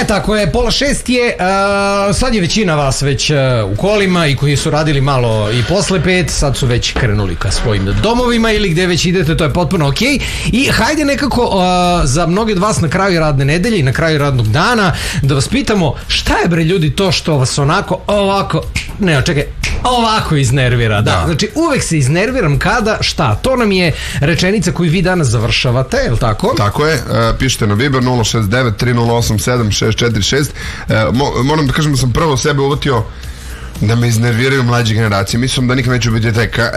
Tako je, 5:30 je, sad je većina vas već u kolima i koji su radili malo i posle 5, sad su već krenuli ka svojim domovima ili gde već idete, to je potpuno okej. I hajde nekako za mnoge od vas na kraju radne nedelje i na kraju radnog dana da vas pitamo šta je bre ljudi to što vas ovako iznervira. Da. Znači uvek se iznerviram kada šta, to nam je rečenica koju vi danas završavate, je li tako? Tako je, pišite na Viber 069-3087-646. Moram da kažem da sam prvo sebe uvatio da me iznerviraju mlađe generacije. Mislim da nikad neću biti taj kao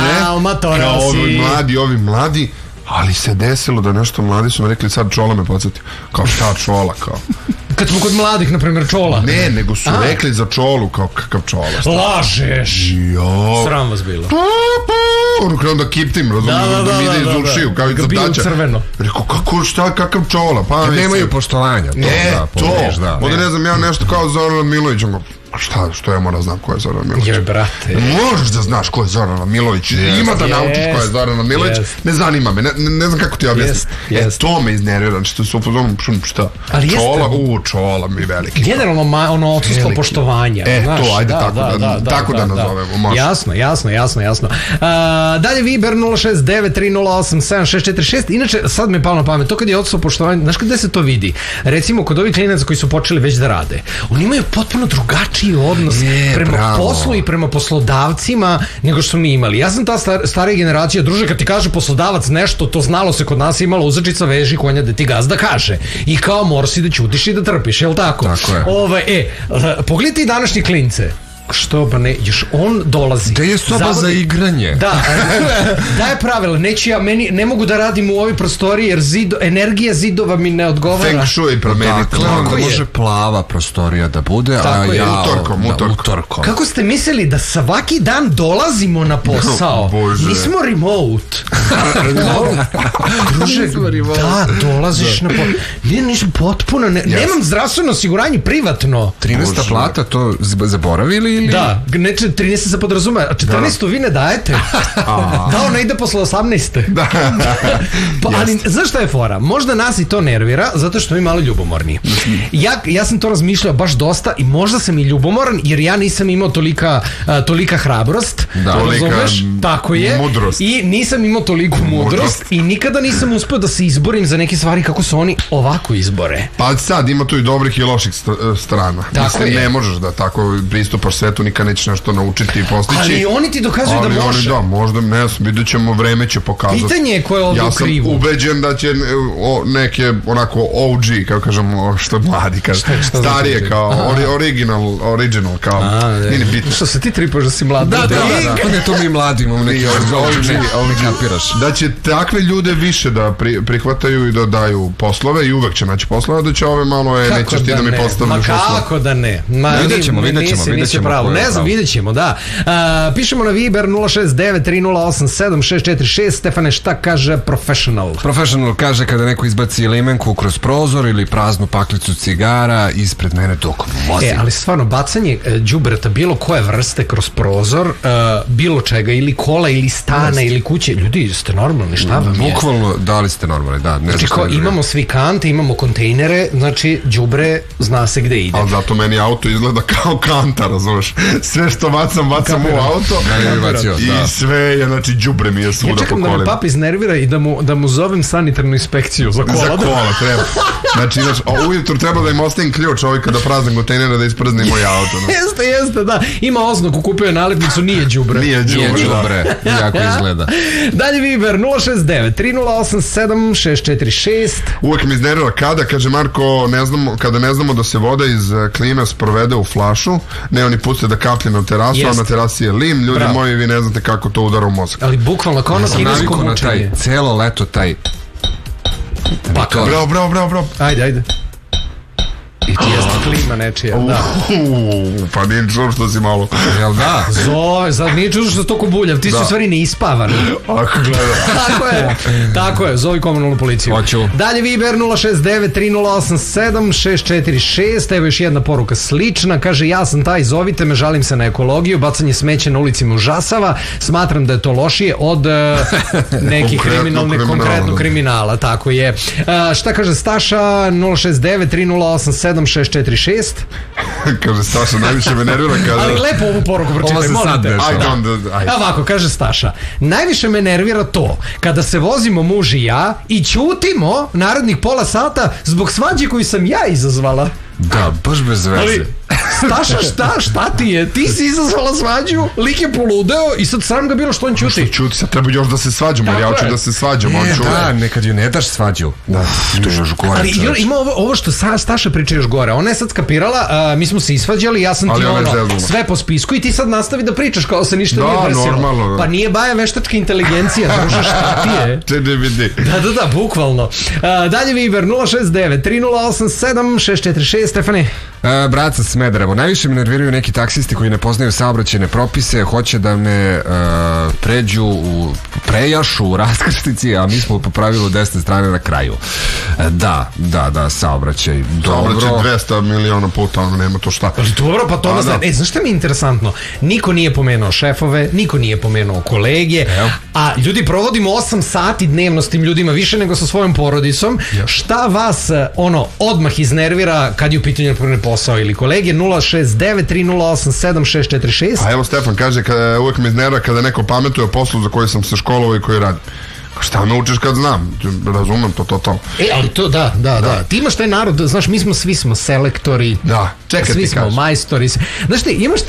ovi mladi, ali se desilo da nešto mladi su mi rekli sad Čola me podsjetio. Kao šta Čola, kao... Kad smo kod mladih, na primjer, Čola. Ne, nego su rekli za Čolu, kao kakav Čola. Lažeš. Jo. Sram vas bilo. Ono krenuo da kiptim, razumijem, da mi ide iz ušiju, kao i crtača. Rekao, kakav Čola? Pa nemaju poštovanja. Onda ne znam, ja nešto kao Zoran Milović, što ja moram znam ko je Zoran Milović? Joj, brate. Možeš da znaš ko je Zoran Milović. Ima da naučiš ko je Zoran Milović. Ne zanima me. Ne znam kako ti objasniti. To me iznervira. Što su upozorom, šta? Čola mi veliki. Generalno ono odsustvo poštovanja. To, ajde tako da nazovemo. Jasno. Dalje Viber 069-308-7646. Inače, sad mi je palo na pamet. To kad je odsustvo poštovanja, znaš gde se to vidi? Recimo, kod ovih klinaca koji su počeli već da rade. Oni imaju potpuno drugačiji odnos prema poslu i prema poslodavcima nego što mi imali. Ja sam ta starija generacija, druže, kad ti kaže poslodavac nešto, to znalo se kod nas, imalo uzačica, veži konja da ti gazda kaže. I kao moraš si da ćutiš i da trpiš, jel tako? Tako je. Pogledaj današnje klince. Što pa ne, još on dolazi. Da je soba za igranje. Da je pravilo, ne mogu da radim u ovoj prostoriji jer energija zidova mi ne odgovara. Feng shui promeniti. Onda može plava prostorija da bude, a ja utorkom. Kako ste mislili da svaki dan dolazimo na posao? Nismo remote. Da, dolaziš na posao. Nisam potpuno, nemam zdravstveno osiguranje privatno. 13. plata, to zaboravili? Da, 13 se podrazuma, a 14 vi ne dajete. Da, ona ide posle 18. Ali znaš šta je fora? Možda nas i to nervira, zato što mi malo ljubomorni. Ja sam to razmišljao baš dosta i možda sam i ljubomoran, jer ja nisam imao tolika hrabrost. Tako je. I nisam imao toliku mudrost i nikada nisam uspeo da se izborim za neke stvari kako su oni ovako izbore. Pa sad ima tu i dobrih i loših strana. Mislim, ne možeš da tako pristupaš svetu, nikad nećeš nešto naučiti i postići. Ali oni ti dokazuju da može. Da, možda, ne znam, vidjet ćemo, vreme će pokazati. Pitanje je ko je ovdje u krivu. Ja sam ubeđen da će neke onako OG, kako kažemo, što mladi kaže, starije kao original kao, nije bitno. Što se ti tripaš da si mlad? Da, ne to mi mladi imamo neki OG, kapiraš. Da će takve ljude više da prihvataju i da daju poslove i uvek će naći poslove, da će ove malo nećeš ti da mi postavljaš poslove. Ma kako da ne? Vidjet ćemo. Ne znam, vidjet ćemo, da. Pišemo na Viber 069-308-7646. Stefane, šta kaže Professional? Professional kaže kada neko izbaci limenku kroz prozor ili praznu paklicu cigara ispred mene dok vozim. Ali stvarno, bacanje đubreta bilo koje vrste kroz prozor, bilo čega, ili kola, ili stana, ili kuće, ljudi, ste normalni, šta vam je? Bukvalno, da li ste normalni, da. Znači, imamo svi kante, imamo kontejnere, znači, đubre zna se gde ide. Ali zato meni auto izgleda kao kanta, razumeš? Sve što bacam u auto i sve je, znači, đubre mi je svuda po kolima. Ja čekam da me papa iznervira i da mu zovem sanitarnu inspekciju za kola. Za kola, treba. Znači, ujutru treba da im ostavim ključ ovaj kada praznim kontejnera da isprazni moj auto. Jeste, da. Ima oznaku, kupio je nalepnicu, nije đubre. Nije đubre, jako izgleda. Dalje Viber 069-308-7646. Uvek mi iznervira kada, kaže Marko, kada ne znamo da se voda iz klime sprovede u flašu, ne oni puste da kaplje na terasu, a na terasi je lim, ljudi moji, vi ne znate kako to udara u mozak. Ali bukvalno kao na kinesko mučenje. Celo leto taj bravo. Ajde. I ti jeste klima nečija, da. Pa nije čuo što si malo. Jel da? Zove, nije čuo što si toliko buljav, ti si u stvari neispavan. Ako gleda. Tako je, zovi komunalnu policiju. Hoću. Dalje Viber 069-308-7646, evo još jedna poruka slična, kaže ja sam taj, zovite me, žalim se na ekologiju, bacanje smeća na ulici me užasava, smatram da je to lošije od nekih konkretnog kriminala, tako je. Šta kaže Staša 069-308-7646, 646. Kaže Staša, najviše me nervira kada... Ali lepo ovu poruku pročitaj, molim te. Ovako, kaže Staša, najviše me nervira to kada se vozimo muž i ja i ćutimo narednih pola sata zbog svađe koju sam ja izazvala. Da, baš bez veze. Ali, Staša, šta ti je? Ti si izazvala svađu, lik je poludeo i sad sram ga bilo što on ćuti. Čuti, sad treba još da se svađamo, jer ja hoću da se svađamo. Da, nekad ju ne daš svađu. Da, to je još gore. Ali ima ovo što Staša priča još gore. Ona je sad skapirala, mi smo se isvađali, ja sam ti sve po spisku i ti sad nastavi da pričaš kao se ništa nije desilo. Normalno. Pa nije Baja veštačka inteligencija, druže, šta ti je? Da, bukvalno. Dalje Viber 069 3087 646, Stefane. Brat sa Smederevo, najviše me nerviraju neki taksisti koji ne poznaju saobraćajne propise, hoće da me prejašu u raskrstici, a mi smo po pravilu desne strane na kraju. Da, saobraćaj. Saobraćaj 200 miliona puta, ono nema to šta. Dobro, pa to znaš šta mi je interesantno? Niko nije pomenuo šefove, niko nije pomenuo kolege, a ljudi provodimo 8 sati dnevno s tim ljudima, više nego sa svojom porodicom. Šta vas odmah iznervira kad je u pitanju posao ili kolege? 069 3087 646. A evo Stefan kaže, uvek me iznervira kada neko pametuje o poslu za koji sam se školovao i koji radi. Šta me učiš kad znam? Razumem to totalno. Ali to da. Ti imaš taj narod, znaš, svi smo selektori. Da, čekaj ti svi smo majstori. Znaš ti, imaš